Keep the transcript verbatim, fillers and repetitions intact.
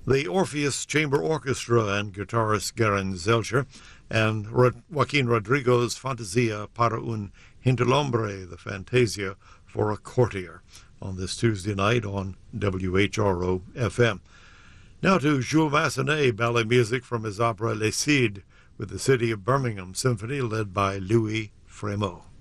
The Orpheus Chamber Orchestra and guitarist Garen Zelcher and Rod- Joaquin Rodrigo's Fantasia para un Hinterlombre, the Fantasia for a Courtier, on this Tuesday night on W H R O F M. Now to Jules Massenet, ballet music from his opera Les Cides, with the City of Birmingham Symphony led by Louis Frémaux.